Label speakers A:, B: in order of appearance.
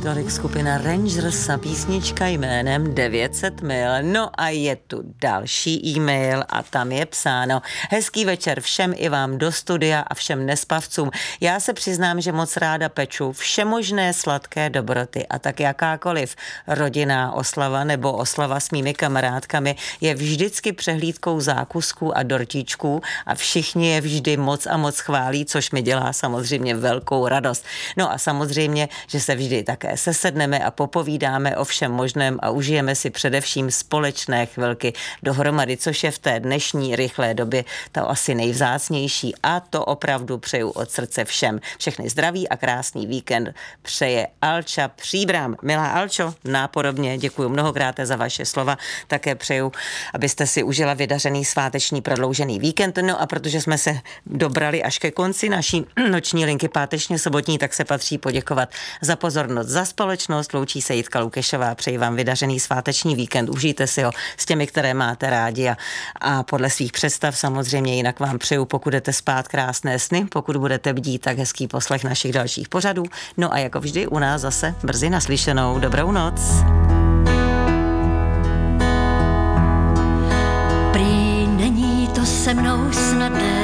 A: tolik skupina Rangers a písnička jménem 900 mil. No a je tu další e-mail a tam je psáno: hezký večer všem i vám do studia a všem nespavcům. Já se přiznám, že moc ráda peču všemožné sladké dobroty a tak jakákoliv rodinná oslava nebo oslava s mými kamarádkami je vždycky přehlídkou zákusků a dortíčků a všichni je vždy moc a moc chválí, což mi dělá samozřejmě velkou radost. No a samozřejmě, že se vždy také sesedneme a popovídáme o všem možném a užijeme si především společné chvilky dohromady, což je v té dnešní rychlé době to asi nejvzácnější a to opravdu přeju od srdce všem. Všechny zdraví a krásný víkend přeje Alča Příbram. Milá Alčo, nápodobně děkuji mnohokrát za vaše slova. Také přeju, abyste si užila vydařený sváteční prodloužený víkend. No a protože jsme se dobrali až ke konci naší noční linky pátečně sobotní, tak se patří poděkovat za pozornost, za společnost. Loučí se Jitka Lukešová, přeji vám vydařený sváteční víkend, užijte si ho s těmi, které máte rádi a podle svých představ samozřejmě. Jinak vám přeju, pokud jdete spát, krásné sny, pokud budete bdít, tak hezký poslech našich dalších pořadů. No a jako vždy u nás zase brzy naslyšenou. Dobrou noc.
B: Prý není to se mnou snadné,